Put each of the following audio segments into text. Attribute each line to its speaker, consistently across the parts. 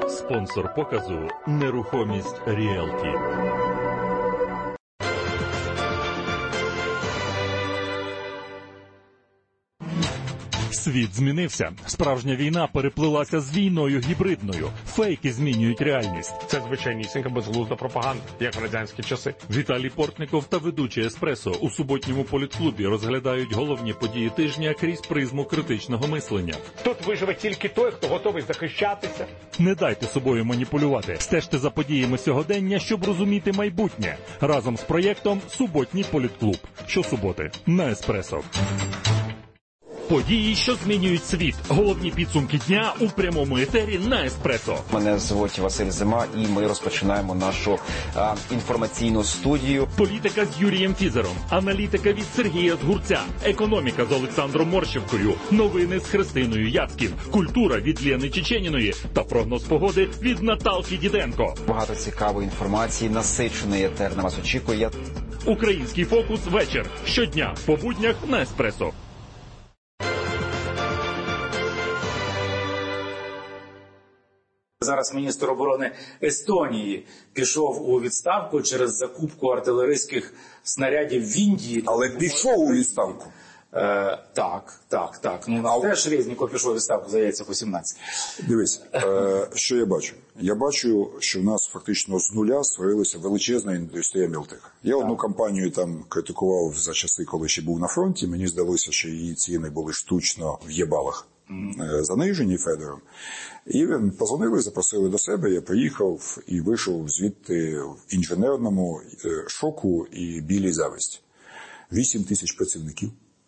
Speaker 1: Спонсор показу «Нерухомість Ріелті». Світ змінився. Справжня війна переплилася з війною гібридною. Фейки змінюють реальність.
Speaker 2: Це звичайнісінька безглузда пропаганда, як в радянські часи.
Speaker 1: Віталій Портников та ведучий «Еспресо» у суботньому політклубі розглядають головні події тижня крізь призму критичного мислення.
Speaker 2: Тут виживе тільки той, хто готовий захищатися.
Speaker 1: Не дайте собою маніпулювати. Стежте за подіями сьогодення, щоб розуміти майбутнє. Разом з проєктом «Суботній політклуб». Щосуботи на «Еспресо». Події, що змінюють світ. Головні підсумки дня у прямому етері на «Еспресо».
Speaker 3: Мене звуть Василь Зима, і ми розпочинаємо нашу інформаційну студію.
Speaker 1: Політика з Юрієм Фізером, аналітика від Сергія Згурця, економіка з Олександром Морщенкою, новини з Христиною Яцьків, культура від Лєни Чеченіної та прогноз погоди від Наталки Діденко.
Speaker 3: Багато цікавої інформації, насичений етер на вас очікує.
Speaker 1: Український фокус вечір. Щодня по буднях на «Еспресо».
Speaker 4: Зараз міністр оборони Естонії пішов у відставку через закупку артилерійських снарядів в Індії.
Speaker 5: Але пішов у відставку?
Speaker 4: Так. Ну, теж Резніков пішов у відставку, здається, по 17.
Speaker 5: Дивись, що я бачу? Я бачу, що в нас фактично з нуля створилася величезна індустрія мілтеха. Я одну компанію там критикував за часи, коли ще був на фронті. Мені здалося, що її ціни були штучно в єбалах занижені Федором. І позвонили, запросили до себе, я приїхав і вийшов звідти в інженерному шоку і білій зависті. 8 тисяч працівників,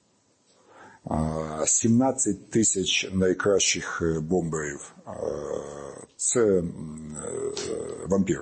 Speaker 5: 17 тисяч найкращих бомберів, це вампір,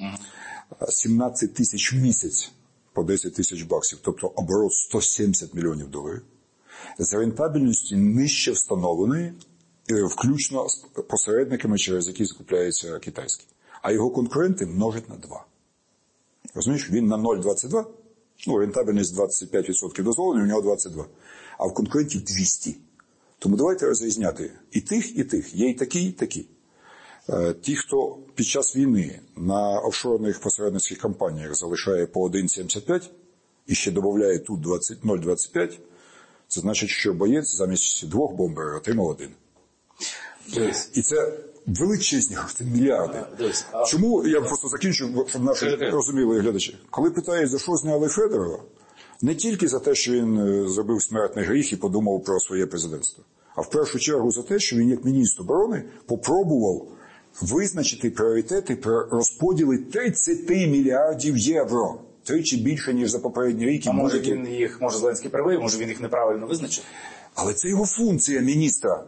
Speaker 5: 17 тисяч в місяць по 10 тисяч баксів, тобто оборот 170 мільйонів доларів. З рентабельністю нижче встановленої, включно з посередниками, через які закупляються китайські. А його конкуренти множать на 2. Розумієш, він на 0,22, рентабельність 25% дозволена, у нього 22. А в конкурентів 200. Тому давайте розрізняти і тих, є і такі, і такі. Ті, хто під час війни на офшорних посередницьких компаніях залишає по 1,75 і ще додає тут 0,25, це значить, що боєць замість 2 бомберів отримав 1. І це величезні мільярди. Чому, я просто закінчу, щоб наші розуміли глядачі. Коли питають, за що зняли Федорова, не тільки за те, що він зробив смертний гріх і подумав про своє президентство, а в першу чергу за те, що він як міністр оборони попробував визначити пріоритети про розподіли 30 мільярдів євро. Тричі більше, ніж за попередні рік.
Speaker 4: А може він їх, може Зеленський правий, може він їх неправильно визначив?
Speaker 5: Але це його функція міністра.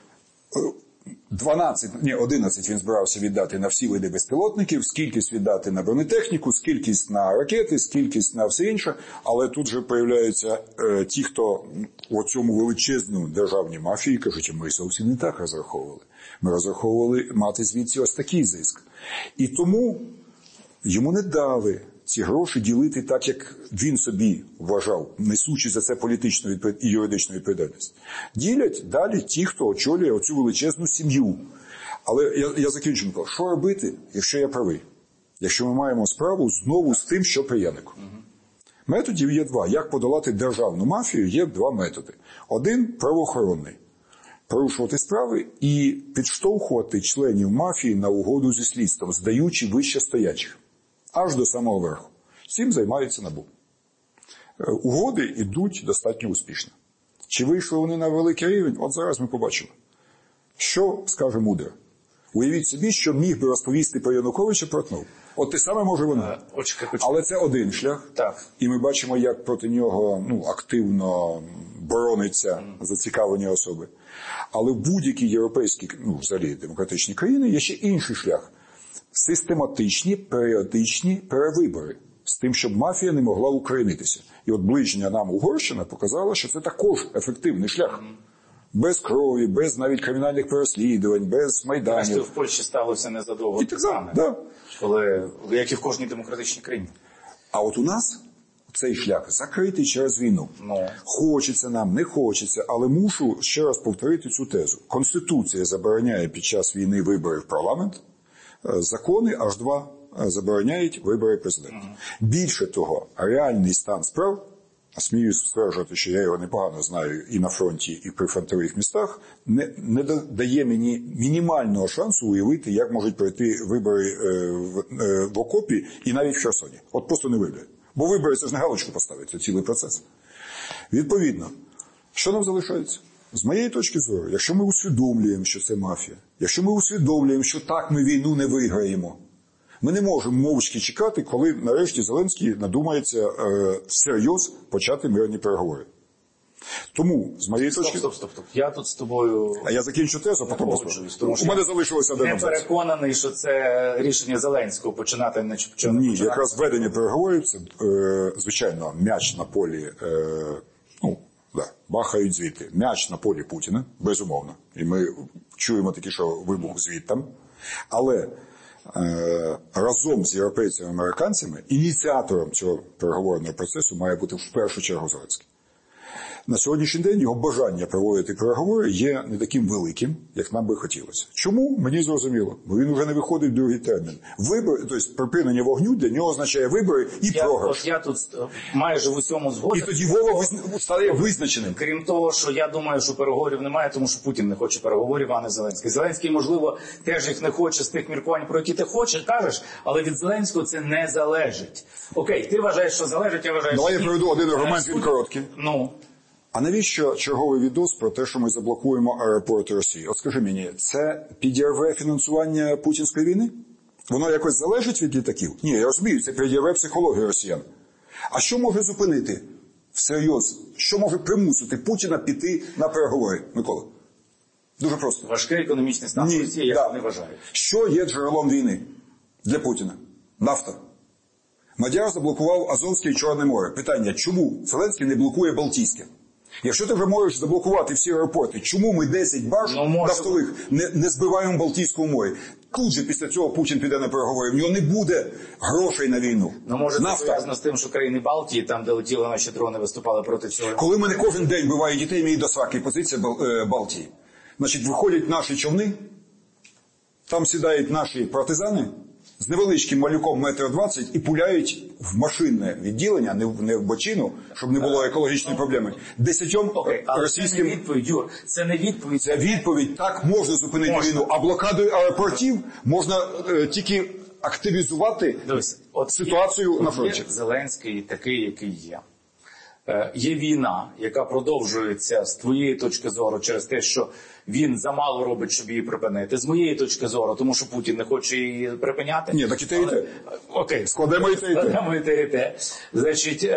Speaker 5: 11 він збирався віддати на всі види безпілотників, скількись віддати на бронетехніку, скількись на ракети, скількись на все інше. Але тут же появляються ті, хто у цьому величезному державній мафії кажуть, ми зовсім не так розраховували. Ми розраховували мати звідси ось такий зиск. І тому йому не дали ці гроші ділити так, як він собі вважав, несучи за це політичну і юридичну відповідальність. Ділять далі ті, хто очолює оцю величезну сім'ю. Але я закінчу, Микола, що робити, якщо я правий? Якщо ми маємо справу знову з тим, що при Янику. Методів є 2. Як подолати державну мафію, є 2 методи. Один – правоохоронний. Порушувати справи і підштовхувати членів мафії на угоду зі слідством, здаючи вище стоячих. Аж до самого верху. Цим займається НАБУ. Угоди йдуть достатньо успішно. Чи вийшли вони на великий рівень? От зараз ми побачимо. Що скаже Мудр? Уявіть собі, що міг би розповісти про Януковича Портнов. От те саме може воно. Але це один шлях.
Speaker 4: Так.
Speaker 5: І ми бачимо, як проти нього активно борониться зацікавлені особи. Але в будь-якій європейській, взагалі демократичній країні є ще інший шлях. Систематичні, періодичні перевибори. З тим, щоб мафія не могла укорінитися. І от ближня нам Угорщина показала, що це також ефективний шлях. Без крові, без навіть кримінальних переслідувань, без майданів.
Speaker 4: В Польщі сталося незадовго.
Speaker 5: І так само, да.
Speaker 4: Коли, як і в кожній демократичній країні.
Speaker 5: А от у нас цей шлях закритий через війну. Хочеться нам, не хочеться, але мушу ще раз повторити цю тезу. Конституція забороняє під час війни вибори в парламент, закони аж два забороняють вибори президента. Більше того, реальний стан справ, сміюсь стверджувати, що я його непогано знаю і на фронті, і при фронтових містах, не дає мені мінімального шансу уявити, як можуть пройти вибори в окопі і навіть в Херсоні. От просто не вибори. Бо вибори – це ж не галочку поставити, це цілий процес. Відповідно, що нам залишається? З моєї точки зору, якщо ми усвідомлюємо, що це мафія, якщо ми усвідомлюємо, що так ми війну не виграємо, ми не можемо мовчки чекати, коли нарешті Зеленський надумається всерйоз почати мирні переговори. Тому, з моєї точки...
Speaker 4: Стоп. Я тут з тобою...
Speaker 5: А я закінчу тезу, а потім послухаю. У мене залишилося один абзац.
Speaker 4: Не переконаний, що це рішення Зеленського починати не починати.
Speaker 5: Ні, якраз ведення переговорів, це, звичайно, м'яч на полі, бахають звідти. М'яч на полі Путіна, безумовно. І ми чуємо такі, що вибух звідтам. Але разом з європейцями і американцями ініціатором цього переговорного процесу має бути в першу чергу Зеленський. На сьогоднішній день його бажання проводити переговори є не таким великим, як нам би хотілося. Чому? Мені зрозуміло. Бо він вже не виходить в другий термін. Вибори, тобто припинення вогню для нього означає вибори і програш.
Speaker 4: Я тут майже в усьому згоден.
Speaker 5: І тоді Вова стає визначеним.
Speaker 4: Крім того, що я думаю, що переговорів немає, тому що Путін не хоче переговорів, а не Зеленський. Зеленський, можливо, теж їх не хоче з тих міркувань, про які ти кажеш, але від Зеленського це не залежить. Окей, ти вважаєш, що залежить, я вважаю,
Speaker 5: що...
Speaker 4: я
Speaker 5: приведу один аргумент, він короткий. А навіщо черговий відос про те, що ми заблокуємо аеропорти Росії? От скажи мені, це підірве фінансування путінської війни? Воно якось залежить від літаків? Ні, я розумію, це підірве психологію росіян. А що може зупинити всерйоз? Що може примусити Путіна піти на переговори, Микола? Дуже просто.
Speaker 4: Важкий економічний стан Росії, я не вважаю.
Speaker 5: Що є джерелом війни для Путіна? Нафта. Мадяр заблокував Азовське і Чорне море. Питання, чому Зеленський не блокує Балтійське? Якщо ти вже можеш заблокувати всі аеропорти, чому ми 10 барж нафтових не збиваємо в Балтійському морі? Тут же після цього Путін піде на переговори. В нього не буде грошей на війну.
Speaker 4: Може це пов'язано з тим, що країни Балтії, там, де летіли наші дрони, виступали проти цього.
Speaker 5: Коли мене кожен день биває дітей, мені до сраки позиція Балтії. Значить, виходять наші човни, там сідають наші партизани, з невеличким малюком 1,20 м і пуляють в машинне відділення, не в бочину, щоб не було екологічної проблеми. 10 російським...
Speaker 4: Це не відповідь, Юр. Це не відповідь.
Speaker 5: Це відповідь. Так можна зупинити війну. А блокадою аеропортів можна тільки активізувати ситуацію на фронті.
Speaker 4: Зеленський такий, який є. Є війна, яка продовжується з твоєї точки зору через те, що він замало робить, щоб її припинити. З моєї точки зору, тому що Путін не хоче її припиняти.
Speaker 5: Ні, так і те, і те.
Speaker 4: Окей,
Speaker 5: складемо і те, і те.
Speaker 4: Складемо і те, і те. Значить,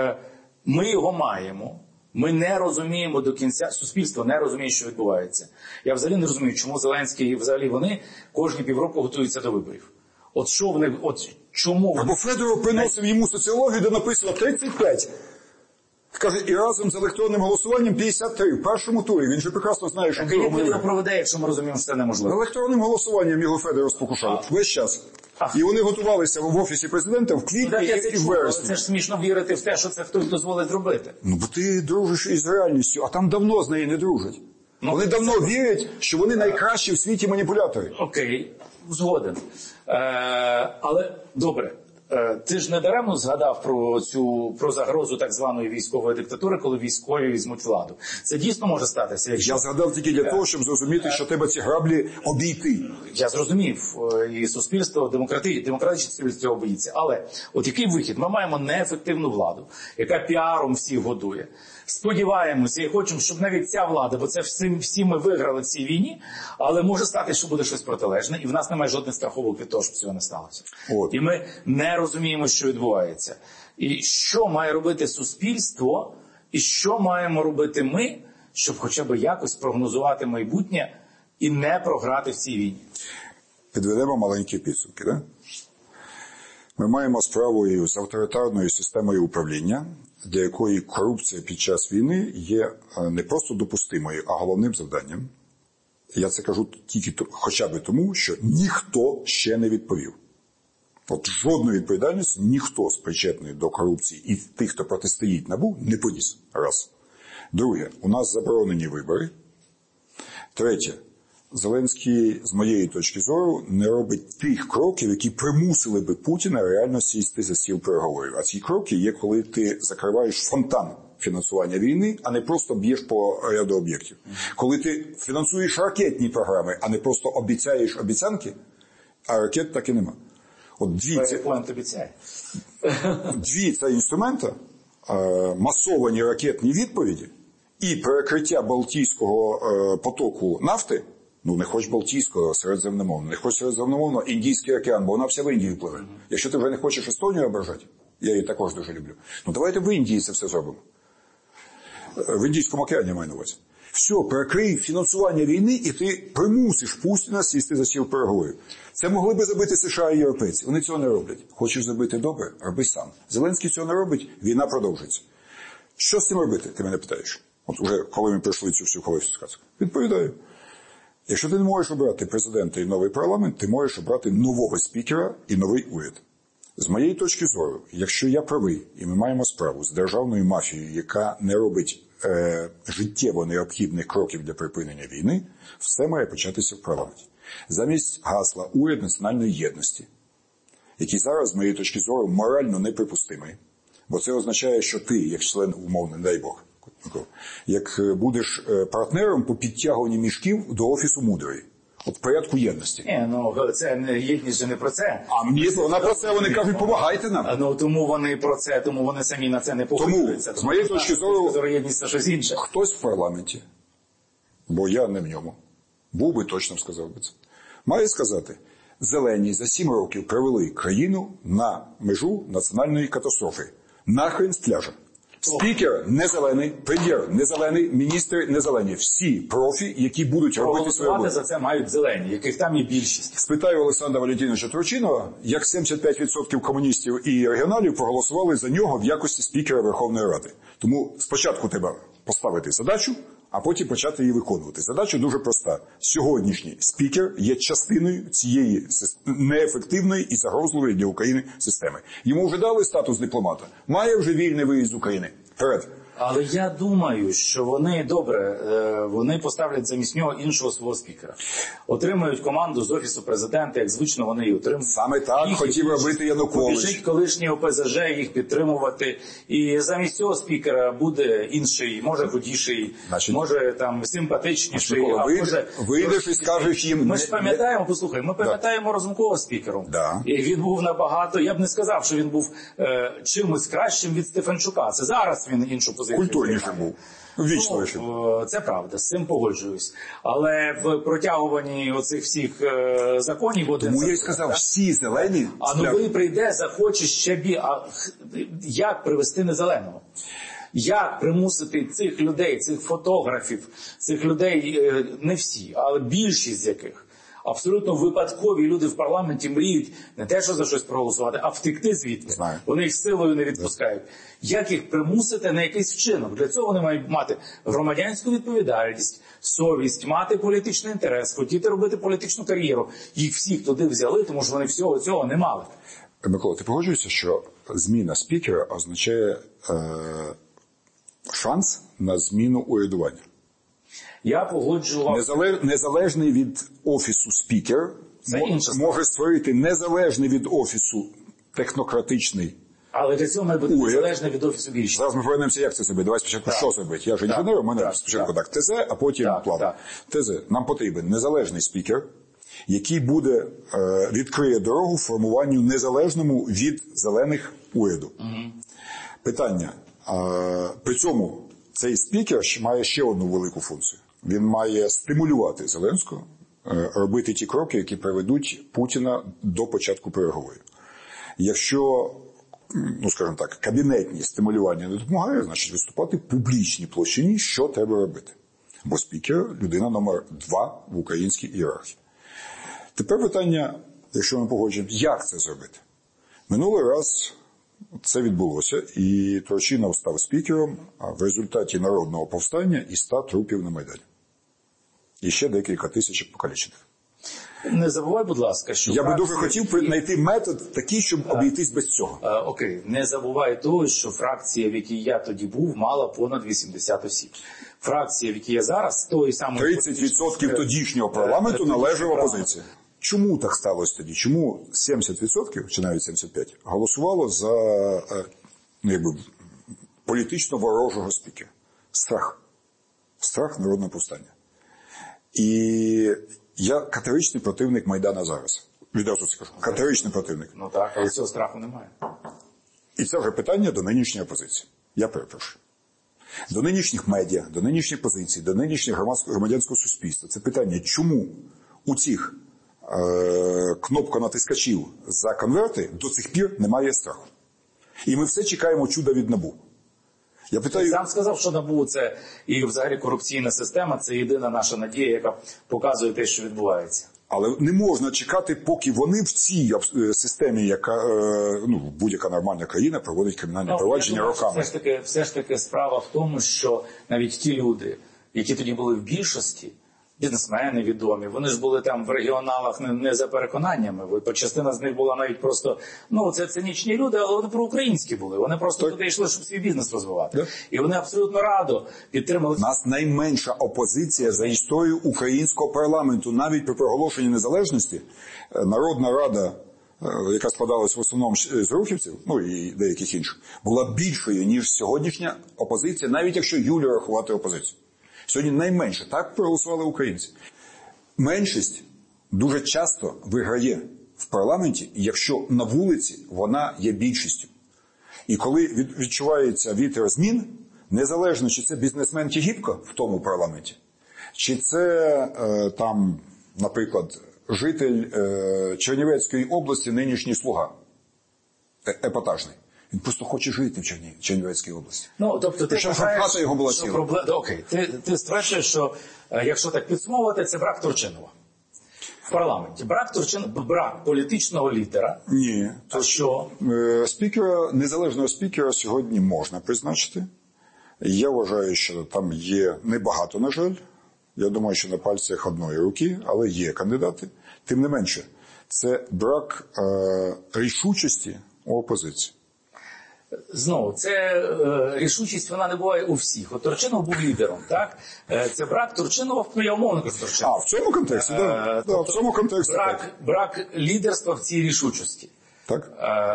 Speaker 4: ми його маємо. Ми не розуміємо до кінця, суспільство не розуміє, що відбувається. Я взагалі не розумію, чому Зеленський і взагалі вони кожні півроку готуються до виборів. От що в них, чому...
Speaker 5: Або Федоров приносив йому соціологію, де написано 35. Каже, і разом з електронним голосуванням 53 в першому турі. Він же прекрасно знає, що...
Speaker 4: Як він його проведе, якщо ми розуміємо, що це неможливо?
Speaker 5: Електронним голосуванням його Федоров спокушав весь час. І вони готувалися в Офісі Президента в квітні і в вересні.
Speaker 4: Це ж смішно вірити в те, що це хтось дозволить зробити.
Speaker 5: Бо ти дружиш із реальністю, а там давно з нею не дружать. Вони давно вірять, що вони найкращі в світі маніпулятори.
Speaker 4: Окей, згоден. Але, добре. Ти ж не даремно згадав про загрозу так званої військової диктатури, коли військові візьмуть владу. Це дійсно може статися. Якщо...
Speaker 5: Я згадав тільки для того, щоб зрозуміти, що треба ці граблі обійти.
Speaker 4: Я зрозумів. І суспільство, демократичне суспільство цього боїться. Але от який вихід? Ми маємо неефективну владу, яка піаром всіх годує. Сподіваємося і хочемо, щоб навіть ця влада, бо це всі ми виграли в цій війні, але може стати, що буде щось протилежне, і в нас немає жодних страховок від того, щоб цього не сталося. І ми не розуміємо, що відбувається. І що має робити суспільство, і що маємо робити ми, щоб хоча б якось прогнозувати майбутнє і не програти в цій війні.
Speaker 5: Підведемо маленькі підсумки, да? Ми маємо справу з авторитарною системою управління, для якої корупція під час війни є не просто допустимою, а головним завданням. Я це кажу тільки хоча б тому, що ніхто ще не відповів. От жодної відповідальності ніхто з причетний до корупції і тих, хто протистоїть НАБУ, не поніс. Раз. Друге, у нас заборонені вибори. Третє, Зеленський, з моєї точки зору, не робить тих кроків, які примусили би Путіна реально сісти за стіл переговорів. А ці кроки є, коли ти закриваєш фонтан фінансування війни, а не просто б'єш по ряду об'єктів. Коли ти фінансуєш ракетні програми, а не просто обіцяєш обіцянки, а ракет так і нема. От дві це інструмента, масовані ракетні відповіді і перекриття Балтійського потоку нафти, ну не хоч Балтійського, Середземномовного, не хоч Середземномовного, Індійський океан, бо вона вся в Індію пливе. Якщо ти вже не хочеш Естонію ображати, я її також дуже люблю, ну давайте в Індії це все зробимо. В Індійському океані маю на увазі. Все, перекрий фінансування війни, і ти примусиш Путіна сісти за стіл переговорів. Це могли би зробити США і європейці. Вони цього не роблять. Хочеш зробити добре? Роби сам. Зеленський цього не робить, війна продовжується. Що з цим робити, ти мене питаєш? От уже коли ми пройшли цю всю колесицю. Відповідаю. Якщо ти не можеш обрати президента і новий парламент, ти можеш обрати нового спікера і новий уряд. З моєї точки зору, якщо я правий, і ми маємо справу з державною мафією, яка не робить життєво необхідних кроків для припинення війни, все має початися в парламенті. Замість гасла «Уряд національної єдності», який зараз, з моєї точки зору, морально неприпустимий, бо це означає, що ти, як член умовний, дай Бог, як будеш партнером по підтягуванні мішків до Офісу Мудрої. От в порядку єдності.
Speaker 4: Ну, це єдність же не про це.
Speaker 5: А мені вона про це, вони кажуть, помагайте нам.
Speaker 4: Ну, тому вони про це, тому вони самі на це не погоджуються.
Speaker 5: Тому, з моєї точки зору,
Speaker 4: єдність це щось інше.
Speaker 5: Хтось в парламенті, бо я не в ньому, був би точно сказав би це, має сказати, зелені за 7 років привели країну на межу національної катастрофи. Нахрен з пляжа. Спікер не зелений, прем'єр не зелений, міністри не зелені. Всі профі, які будуть робити свою роботу.
Speaker 4: За це мають зелені, яких там є більшість.
Speaker 5: Спитаю Олександра Валентиновича Турчинова, як 75% комуністів і регіоналів проголосували за нього в якості спікера Верховної Ради. Тому спочатку треба поставити задачу, а потім почати її виконувати. Задача дуже проста. Сьогоднішній спікер є частиною цієї неефективної і загрозливої для України системи. Йому вже дали статус дипломата. Має вже вільний виїзд з України. Вперед.
Speaker 4: Але я думаю, що вони, добре, вони поставлять замість нього іншого свого спікера. Отримають команду з Офісу Президента, як звично вони і отримують.
Speaker 5: Саме так хотів робити Янукович.
Speaker 4: Побіжить колишній ОПЗЖ їх підтримувати. І замість цього спікера буде інший, може худіший, може там симпатичніший.
Speaker 5: Вийдеш і скажеш їм...
Speaker 4: Ми ж пам'ятаємо, послухай, ми пам'ятаємо Разумкова спікером.
Speaker 5: Да.
Speaker 4: І він був набагато, я б не сказав, що він був чимось кращим від Стефанчука. Це зараз він іншу позицію.
Speaker 5: Культурніше був. Вічливіше.
Speaker 4: Це правда, з цим погоджуюсь. Але в протягуванні оцих всіх законів...
Speaker 5: Тому я й сказав, всі зелені...
Speaker 4: А новий прийде, захоче ще як привести незеленого? Як примусити цих людей, цих фотографів, цих людей, не всі, але більшість з яких, абсолютно випадкові люди в парламенті мріють не те, що за щось проголосувати, а втекти звідти.
Speaker 5: Знаю.
Speaker 4: Вони їх силою не відпускають. Як їх примусити на якийсь вчинок? Для цього вони мають мати громадянську відповідальність, совість, мати політичний інтерес, хотіти робити політичну кар'єру. Їх всіх туди взяли, тому що вони всього цього не мали.
Speaker 5: Микола, ти погоджуєшся, що зміна спікера означає шанс на зміну урядування?
Speaker 4: Я погоджував...
Speaker 5: Незалежний від офісу спікер може створити незалежний від офісу технократичний.
Speaker 4: Але для цього має бути незалежний від офісу більшість.
Speaker 5: Зараз ми повернемося, як це зробити. Давай спочатку що зробити. Я ж інженер, у мене спочатку ТЗ, а потім план. ТЗ. Нам потрібен незалежний спікер, який буде відкриє дорогу формуванню незалежному від зелених уряду. Питання. При цьому цей спікер має ще одну велику функцію. Він має стимулювати Зеленського, робити ті кроки, які приведуть Путіна до початку переговорів. Якщо, скажімо так, кабінетні стимулювання не допомагає, значить виступати в публічній площині, що треба робити. Бо спікер – людина номер 2 в українській ієрархії. Тепер питання, якщо ми погоджуємося, як це зробити? Минулий раз це відбулося, і Турчинов став спікером в результаті народного повстання і 100 трупів на Майдані. І ще декілька тисяч покалічених.
Speaker 4: Не забувай, будь ласка, що
Speaker 5: Я би дуже хотів знайти метод такий, щоб обійтись без цього.
Speaker 4: Окей, не забувай того, що фракція, в якій я тоді був, мала понад 80 осіб. Фракція, в якій я зараз, тої самої...
Speaker 5: 30% тодішнього парламенту належала опозиції. Чому так сталося тоді? Чому 70%, чи навіть 75%, голосувало за політично ворожого спікера? Страх. Страх народного повстання. І я категоричний противник Майдана зараз. Відразу скажу. Категоричний противник.
Speaker 4: Ну так, але цього страху немає.
Speaker 5: І це вже питання до нинішньої опозиції. Я перепрошую. До нинішніх медіа, до нинішніх позицій, до нинішнього громадянського суспільства. Це питання, чому у цих кнопконатискачів за конверти до цих пір немає страху. І ми все чекаємо чуда від НАБУ. Я питаю...
Speaker 4: Ти сам сказав, що НАБУ це і взагалі корупційна система, це єдина наша надія, яка показує те, що відбувається.
Speaker 5: Але не можна чекати, поки вони в цій системі, яка будь-яка нормальна країна проводить кримінальне провадження роками.
Speaker 4: Все ж таки справа в тому, що навіть ті люди, які тоді були в більшості, бізнесмени відомі, вони ж були там в регіоналах не за переконаннями, бо частина з них була навіть просто, це цинічні люди, але вони проукраїнські були, вони просто туди йшли, щоб свій бізнес розвивати. І вони абсолютно радо підтримали...
Speaker 5: У нас найменша опозиція за історію українського парламенту, навіть при проголошенні незалежності, Народна Рада, яка складалась в основному з рухівців, і деяких інших, була більшою, ніж сьогоднішня опозиція, навіть якщо Юлію рахувати опозицію. Сьогодні найменше. Так проголосували українці. Меншість дуже часто виграє в парламенті, якщо на вулиці вона є більшістю. І коли відчувається вітер змін, незалежно, чи це бізнесмен Тігіпко в тому парламенті, чи це, наприклад, житель Чернівецької області, нинішній слуга, епатажний. Він просто хоче жити в Чернівецькій області.
Speaker 4: Тобто ти вважаєш,
Speaker 5: його була
Speaker 4: що проблема... Окей, ти стверджуєш, що якщо так підсумовувати, це брак Турчинова в парламенті. Брак політичного лідера.
Speaker 5: Ні.
Speaker 4: А що?
Speaker 5: Незалежного спікера сьогодні можна призначити. Я вважаю, що там є небагато, на жаль. Я думаю, що на пальцях одної руки, але є кандидати. Тим не менше, це брак рішучості у опозиції.
Speaker 4: Знову, це рішучість, вона не буває у всіх. От Турчинов був лідером, так? Це брак Турчинова, я умовно кажу Турчинова.
Speaker 5: В цьому контексті, так. В цьому контексті.
Speaker 4: Брак лідерства в цій рішучості.
Speaker 5: Так.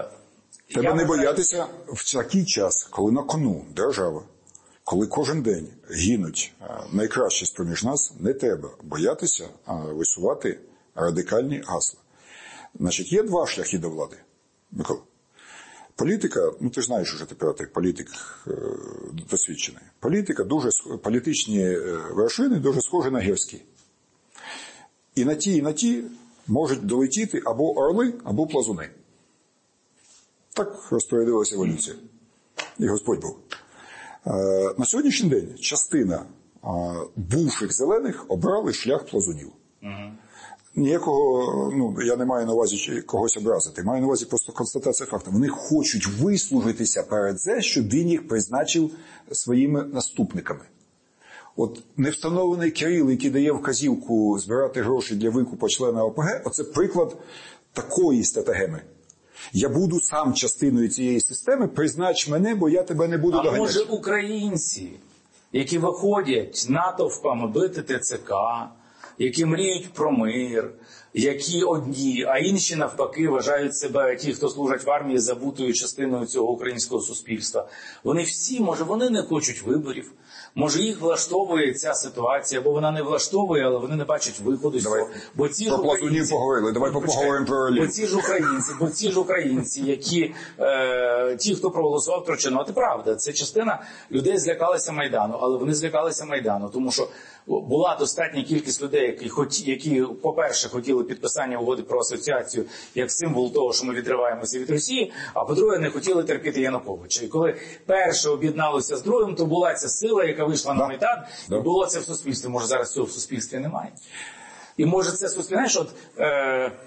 Speaker 5: Треба не боятися в такий час, коли на кону держава, коли кожен день гинуть найкращі з-поміж нас, не треба боятися висувати радикальні гасла. Значить, є два шляхи до влади, Микола. Політика, ти знаєш уже тепер, як політик досвідчений. Політичні вершини дуже схожі на гірські. І на ті можуть долетіти або орли, або плазуни. Так розпорядилася еволюція. І Господь був. На сьогоднішній день частина бувших зелених обрали шлях плазунів. Ніякого, я не маю на увазі когось образити. Маю на увазі просто констатація факту. Вони хочуть вислужитися перед це, щоб він їх призначив своїми наступниками. От невстановлений Кирил, який дає вказівку збирати гроші для викупу члена ОПГ, оце приклад такої стратегеми. Я буду сам частиною цієї системи, признач мене, бо я тебе не буду доганяти.
Speaker 4: А може українці, які виходять натовпами бити ТЦК, які мріють про мир, які одні, а інші навпаки вважають себе, ті, хто служать в армії, забутою частиною цього українського суспільства. Вони всі, може, вони не хочуть виборів, може їх влаштовує ця ситуація, бо вона не влаштовує, але вони не бачать виходу з цього. Бо ці
Speaker 5: про плазунів поговорили, давай поговоримо про ролі.
Speaker 4: Бо ці ж українці, які, ті, хто проголосував Турчинова, це правда, це частина людей злякалися Майдану, але вони злякалися Майдану, тому що була достатня кількість людей, які, по-перше, хотіли підписання угоди про асоціацію як символ того, що ми відриваємося від Росії, а по-друге, не хотіли терпіти Януковича. І коли перше об'єдналося з другим, то була ця сила, яка вийшла на Майдан, і було це в суспільстві. Може, зараз цього в суспільстві немає. І може це суспільство, знаєш,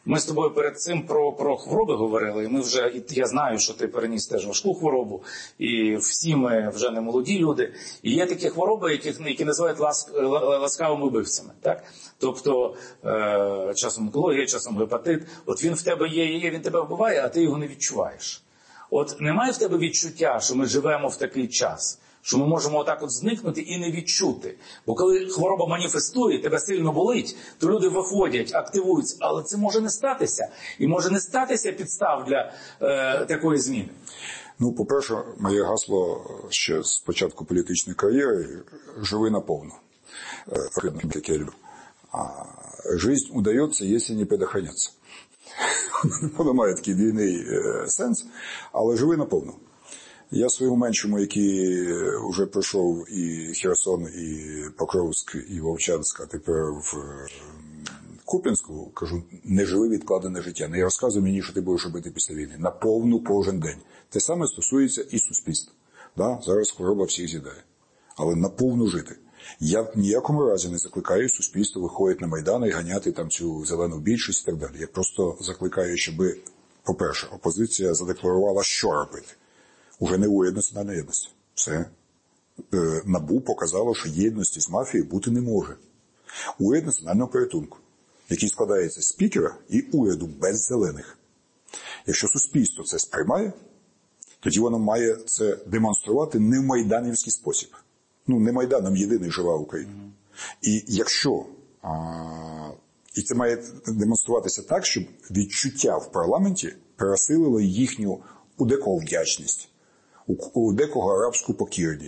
Speaker 4: Ми з тобою перед цим про хвороби говорили, і ми вже, і я знаю, що ти переніс теж важку хворобу, і всі ми вже не молоді люди. І є такі хвороби, які називають ласкавими вбивцями. Так? Тобто часом онкологія, часом гепатит. От він в тебе є, він тебе вбиває, а ти його не відчуваєш. От немає в тебе відчуття, що ми живемо в такий час, що ми можемо отак от зникнути і не відчути. Бо коли хвороба маніфестує, тебе сильно болить, то люди виходять, активуються. Але це може не статися. І може не статися підстав для такої зміни.
Speaker 5: Ну, по-перше, моє гасло ще з початку політичної кар'єри – «Живи наповну». Таке я люблю. Жизнь удається, якщо не предохраняться. Воно має такий двійний сенс, але живи наповну. Я своєму меншому, який вже пройшов і Херсон, і Покровськ, і Вовчанськ, а тепер в Куп'янську, кажу, не живи відкладене життя. Не розказуй мені, що ти будеш робити після війни. Наповну кожен день. Те саме стосується і суспільства. Да? Зараз хвороба всіх з'їдає. Але наповну жити. Я в ніякому разі не закликаю суспільство виходити на Майдани і ганяти там цю зелену більшість і так далі. Я просто закликаю, щоб, по-перше, опозиція задекларувала, що робити. Уже не уряд національної єдності. Все. НАБУ показало, що єдності з мафією бути не може. Уряд національного порятунку, який складається з спікера і уряду без зелених. Якщо суспільство це сприймає, тоді воно має це демонструвати не в майданівський спосіб. Ну, не Майданом єдиний жива Україна. І якщо... І це має демонструватися так, щоб відчуття в парламенті пересилило їхню у декого вдячність, у декого арабську покірність.